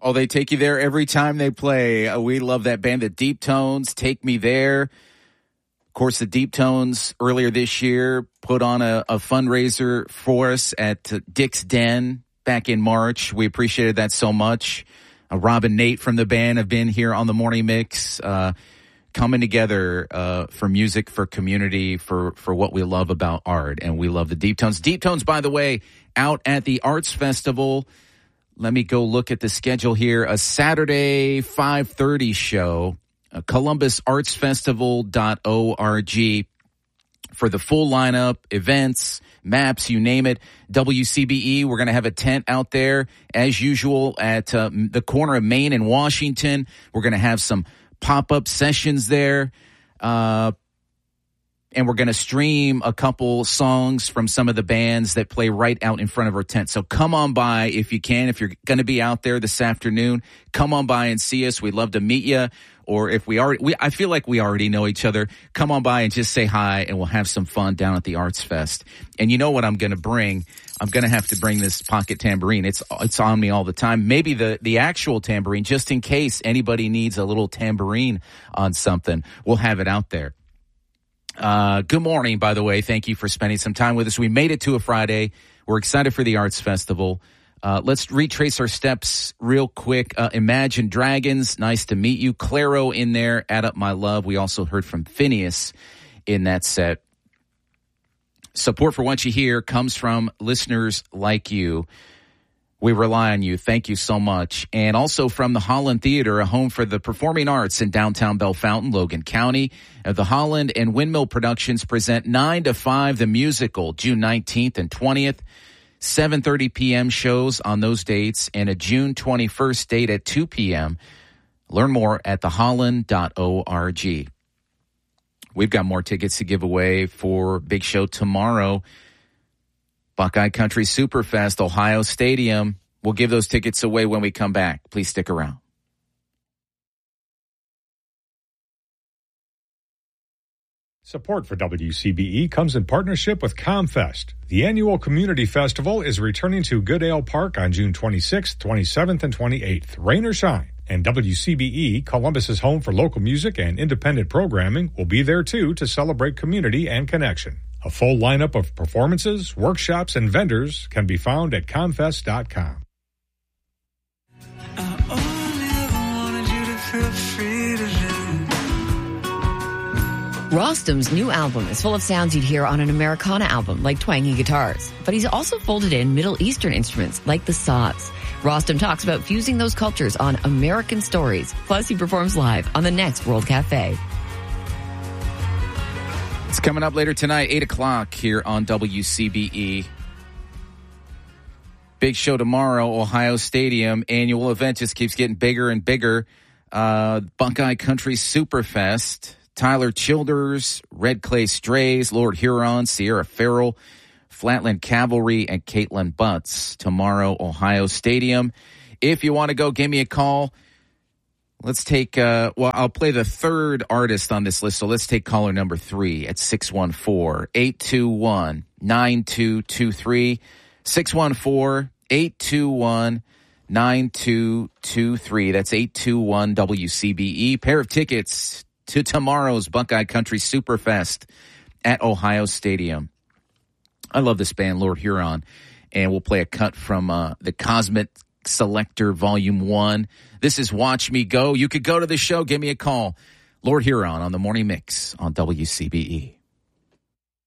Oh, they take you there every time they play. We love that band, the Deep Tones, Take Me There. Of course, the Deep Tones earlier this year put on a fundraiser for us at Dick's Den back in March. We appreciated that so much. Rob and Nate from the band have been here on the Morning Mix, coming together for music, for community, for what we love about art, and we love the Deep Tones. Deep Tones, by the way, out at the Arts Festival. Let me go look at the schedule here. A Saturday 5:30 show, ColumbusArtsFestival.org for the full lineup, events, maps, you name it. WCBE, we're going to have a tent out there as usual at the corner of Main and Washington. We're going to have some pop-up sessions there. And we're going to stream a couple songs from some of the bands that play right out in front of our tent. So come on by if you can. If you're going to be out there this afternoon, come on by and see us. We'd love to meet you. Or if I feel like we already know each other, come on by and just say hi, and we'll have some fun down at the Arts Fest. And you know what I'm going to bring? I'm going to have to bring this pocket tambourine. It's on me all the time. Maybe the actual tambourine, just in case anybody needs a little tambourine on something. We'll have it out there. Good morning, by the way. Thank you for spending some time with us. We made it to a Friday. We're excited for the Arts Festival. Let's retrace our steps real quick. Imagine Dragons, nice to meet you. Claro in there, Add Up My Love. We also heard from Phineas in that set. Support for what you hear comes from listeners like you. We rely on you. Thank you so much. And also from the Holland Theater, a home for the performing arts in downtown Bellefontaine, Logan County. The Holland and Windmill Productions present 9 to 5, the musical, June 19th and 20th. 7:30 p.m. shows on those dates, and a June 21st date at 2 p.m. Learn more at theholland.org. We've got more tickets to give away for big show tomorrow. Buckeye Country Superfest, Ohio Stadium. We'll give those tickets away when we come back. Please stick around. Support for WCBE comes in partnership with ComFest. The annual community festival is returning to Goodale Park on June 26th, 27th, and 28th, rain or shine. And WCBE, Columbus's home for local music and independent programming, will be there too to celebrate community and connection. A full lineup of performances, workshops, and vendors can be found at comfest.com. I only ever wanted you to feel free to live. Rostam's new album is full of sounds you'd hear on an Americana album, like twangy guitars. But he's also folded in Middle Eastern instruments, like the saws. Rostam talks about fusing those cultures on American Stories. Plus, he performs live on the next World Cafe. It's coming up later tonight, 8 o'clock here on WCBE. Big show tomorrow, Ohio Stadium. Annual event just keeps getting bigger and bigger. Buckeye Country Superfest. Tyler Childers, Red Clay Strays, Lord Huron, Sierra Farrell, Flatland Cavalry, and Caitlin Butts. Tomorrow, Ohio Stadium. If you want to go, give me a call. Let's take, I'll play the third artist on this list, so let's take caller number 3 at 614-821-9223. 614-821-9223. That's 821-WCBE. Pair of tickets to tomorrow's Buckeye Country Superfest at Ohio Stadium. I love this band, Lord Huron, and we'll play a cut from the Cosmic Selector Volume 1. This is Watch Me Go. You could go to the show. Give me a call. Lord Huron on the Morning Mix on WCBE.